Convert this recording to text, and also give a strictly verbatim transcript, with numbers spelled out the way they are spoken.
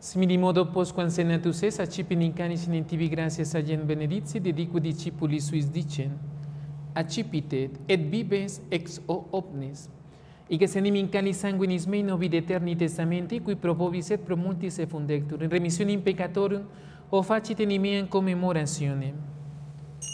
Similimodo postquam senatus es, accipin in canis in tibi gratias agent benedicti, dedico discipulis suis dicen, accipitet et vives ex o omnes, y que senim in canis sanguinis mei novi eterni testamenti, cui pro vobis et pro multis effundectur, in remissionem peccatorum, o facit in meam commemorationem.